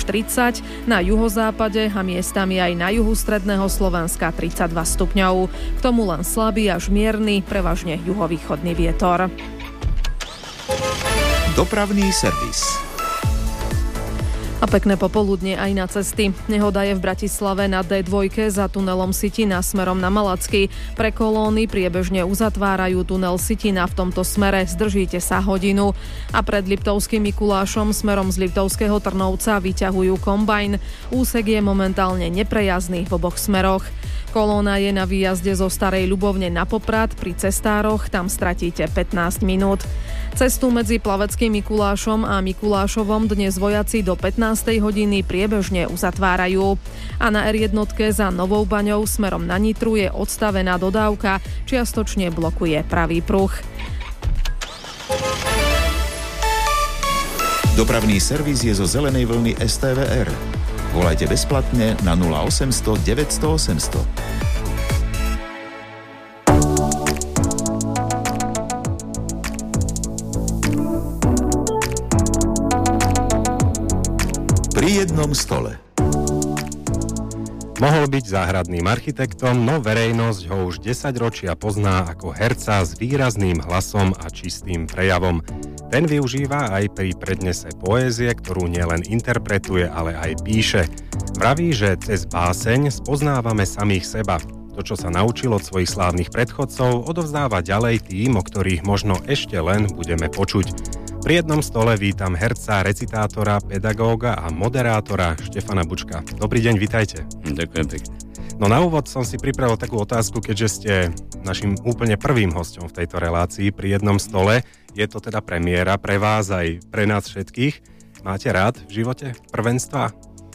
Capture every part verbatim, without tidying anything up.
tridsať, na juhozápade a miestami aj na juhu stredného Slovenska tridsaťdva stupňov. K tomu len slabý až mierny, prevažne juhovýchodný vietor. Dopravný servis. A pekné popoludne aj na cesty. Nehoda je v Bratislave na dé dva za tunelom Sitina smerom na Malacky. Pre kolóny priebežne uzatvárajú tunel Sitina v tomto smere. Zdržíte sa hodinu. A pred Liptovským Mikulášom smerom z Liptovského Trnovca vyťahujú kombajn. Úsek je momentálne neprejazdný v oboch smeroch. Kolóna je na výjazde zo Starej Ľubovne na Poprad pri cestároch, tam stratíte pätnásť minút. Cestu medzi Plaveckým Mikulášom a Mikulášovom dnes vojaci do pätnástej hodiny priebežne uzatvárajú. A na er jedna za Novou Baňou smerom na Nitru je odstavená dodávka, čiastočne blokuje pravý pruh. Dopravný servis je zo zelenej vlny es té vé er. Volajte bezplatne na nula osemsto deväťsto osemsto. Pri jednom stole. Mohol byť záhradným architektom, no verejnosť ho už desaťročia pozná ako herca s výrazným hlasom a čistým prejavom. Ten využíva aj pri prednese poézie, ktorú nielen interpretuje, ale aj píše. Vraví, že cez báseň spoznávame samých seba. To, čo sa naučil od svojich slávnych predchodcov, odovzdáva ďalej tým, o ktorých možno ešte len budeme počuť. Pri jednom stole vítam herca, recitátora, pedagóga a moderátora Štefana Bučka. Dobrý deň, vitajte. Ďakujem pekne. No na úvod som si pripravil takú otázku, keďže ste našim úplne prvým hosťom v tejto relácii pri jednom stole. Je to teda premiéra pre vás aj pre nás všetkých. Máte rád v živote prvenstva?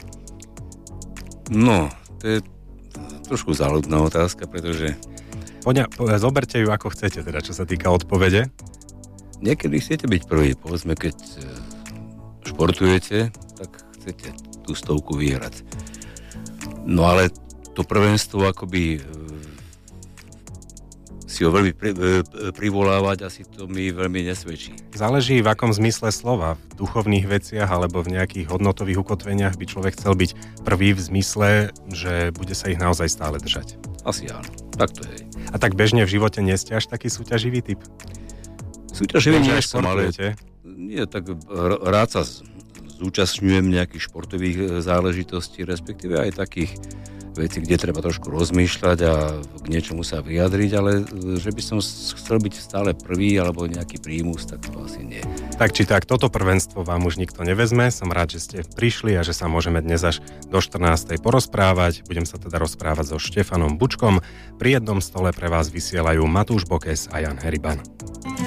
No, to je trošku záľudná otázka, pretože... Poďa, po, zoberte ju ako chcete, teda čo sa týka odpovede. Niekedy chcete byť prvý, povedzme, keď športujete, tak chcete tú stovku vyhrať. No ale to prvenstvo akoby si ho veľmi pri, privolávať, asi to mi veľmi nesvedčí. Záleží v akom zmysle slova. V duchovných veciach alebo v nejakých hodnotových ukotveniach by človek chcel byť prvý v zmysle, že bude sa ich naozaj stále držať. Asi áno, tak to je. A tak bežne v živote nie ste až taký súťaživý typ? Súťaživý nie som, ale nie, tak rád sa zúčastňujem nejakých športových záležitostí, respektíve aj takých vecí, kde treba trošku rozmýšľať a k niečomu sa vyjadriť, ale že by som chcel byť stále prvý alebo nejaký prímus, tak to asi nie. Tak či tak, toto prvenstvo vám už nikto nevezme. Som rád, že ste prišli a že sa môžeme dnes až do štrnástej porozprávať. Budem sa teda rozprávať so Štefanom Bučkom. Pri jednom stole pre vás vysielajú Matúš Bokes a Jan Heriban.